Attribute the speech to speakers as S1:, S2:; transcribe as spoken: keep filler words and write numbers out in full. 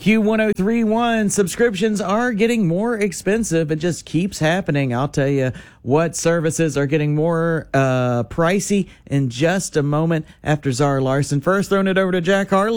S1: Q one oh three point one, subscriptions are getting more expensive. It just keeps happening. I'll tell you what services are getting more uh, pricey in just a moment after Zara Larson. First, throwing it over to Jack Harlow.